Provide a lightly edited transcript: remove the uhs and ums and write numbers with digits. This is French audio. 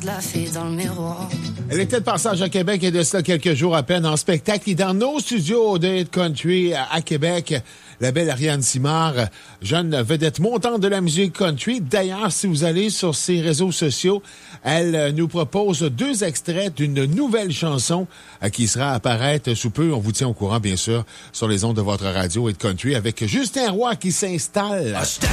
regarde la fille dans le miroir. Elle était de passage à Québec et de cela quelques jours à peine en spectacle. Et dans nos studios de Hit Country à Québec, la belle Ariane Simard, jeune vedette montante de la musique country. D'ailleurs, si vous allez sur ses réseaux sociaux, elle nous propose 2 extraits d'une nouvelle chanson qui sera à apparaître sous peu. On vous tient au courant, bien sûr, sur les ondes de votre radio Hit Country avec Justin Roy qui s'installe.